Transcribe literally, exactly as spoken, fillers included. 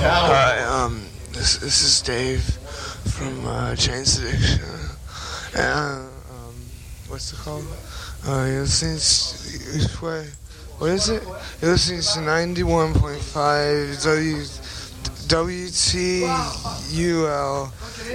Hi, um, this, this is Dave from uh, Chains Addiction. And, uh, um, what's it called? Uh, you're listening to, wait, what is it? You're listening to ninety-one point five W, W T U L